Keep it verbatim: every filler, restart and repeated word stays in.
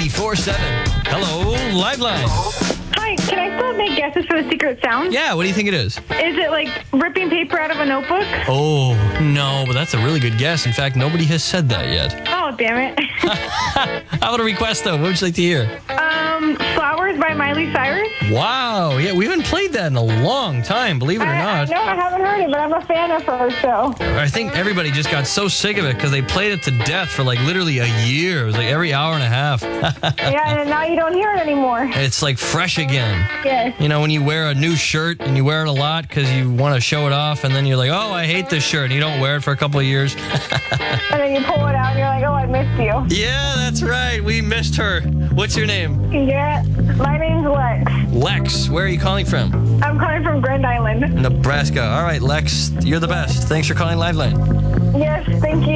ninety-four seven. Hello, Liveline. Hi, can I still make guesses for the secret sound? Yeah, what do you think it is? Is it like ripping paper out of a notebook? Oh, no, but that's a really good guess. In fact, nobody has said that yet. Oh, damn it. How about a request, though? What would you like to hear? um, Flowers by Miley Cyrus? Wow. Yeah, we haven't played that in a long time, believe it or I, I not. know I haven't heard it, but I'm a fan of her, so. I think everybody just got so sick of it because they played it to death for like literally a year. It was like every hour and a half. Yeah, and now you don't hear it anymore. It's like fresh again. Yes. You know, when you wear a new shirt and you wear it a lot because you want to show it off, and then you're like, oh, I hate this shirt, and you don't wear it for a couple of years. And then you pull it out and you're like, oh, I missed you. Yeah, that's right. We missed her. What's your name? Yeah, my name's Lex. Lex. Where are you calling from? I'm calling from Grand Island. Nebraska. All right, Lex, you're the best. Thanks for calling Liveline. Yes, thank you.